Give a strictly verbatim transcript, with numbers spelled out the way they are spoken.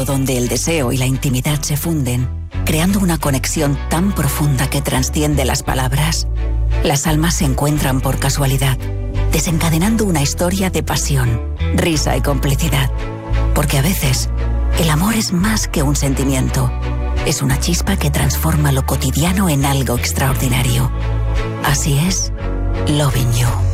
donde el deseo y la intimidad se funden, creando una conexión tan profunda que trasciende las palabras. Las almas se encuentran por casualidad, desencadenando una historia de pasión, risa y complicidad. Porque a veces, el amor es más que un sentimiento. Es una chispa que transforma lo cotidiano en algo extraordinario. Así es, Loving You.